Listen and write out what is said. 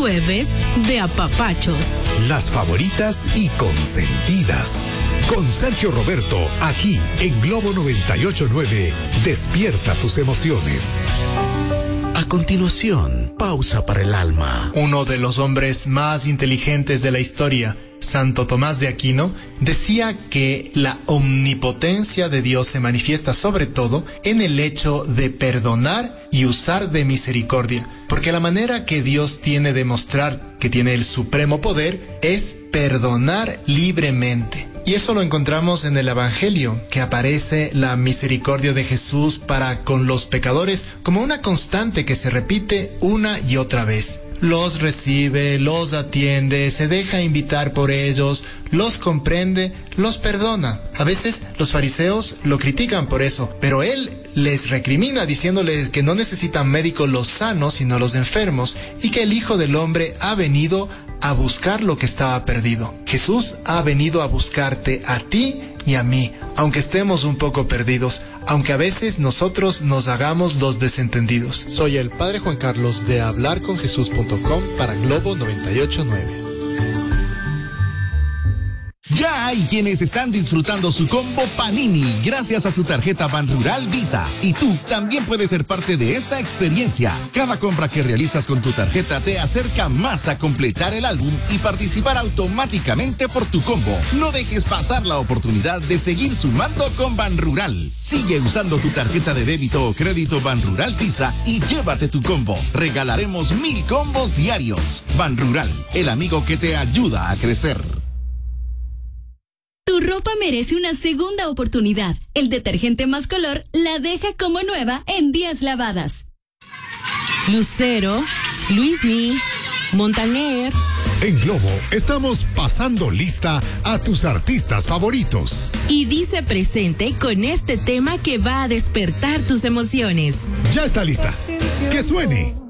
Jueves de apapachos. Las favoritas y consentidas. Con Sergio Roberto, aquí en Globo 98.9, despierta tus emociones. A continuación, pausa para el alma. Uno de los hombres más inteligentes de la historia, Santo Tomás de Aquino, decía que la omnipotencia de Dios se manifiesta sobre todo en el hecho de perdonar y usar de misericordia, porque la manera que Dios tiene de mostrar que tiene el supremo poder es perdonar libremente. Y eso lo encontramos en el Evangelio, que aparece la misericordia de Jesús para con los pecadores como una constante que se repite una y otra vez. Los recibe, los atiende, se deja invitar por ellos, los comprende, los perdona. A veces los fariseos lo critican por eso, pero él les recrimina diciéndoles que no necesitan médicos los sanos, sino los enfermos, y que el Hijo del Hombre ha venido a buscar lo que estaba perdido. Jesús ha venido a buscarte a ti y a mí, aunque estemos un poco perdidos, aunque a veces nosotros nos hagamos los desentendidos. Soy el Padre Juan Carlos de hablarconjesús.com para Globo 98.9. Ya hay quienes están disfrutando su combo Panini gracias a su tarjeta Banrural Visa. Y tú también puedes ser parte de esta experiencia. Cada compra que realizas con tu tarjeta te acerca más a completar el álbum y participar automáticamente por tu combo. No dejes pasar la oportunidad de seguir sumando con Banrural. Sigue usando tu tarjeta de débito o crédito Banrural Visa y llévate tu combo. Regalaremos 1000 combos diarios. Banrural, el amigo que te ayuda a crecer. Tu ropa merece una segunda oportunidad. El detergente Más Color la deja como nueva en 10 lavadas. Lucero, Luismi, Montaner. En Globo estamos pasando lista a tus artistas favoritos. Y dice presente con este tema que va a despertar tus emociones. Ya está lista. ¡Que suene!